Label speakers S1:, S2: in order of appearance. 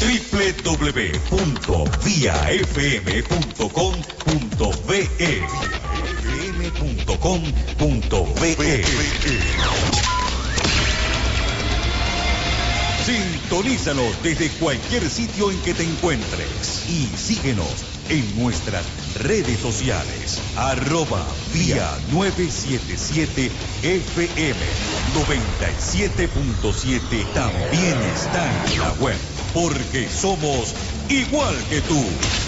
S1: www.viafm.com.be fm.com.be. Sintonízanos desde cualquier sitio en que te encuentres y síguenos en nuestras redes sociales. @vía 977 FM 97.7 también está en la web, porque somos igual que tú.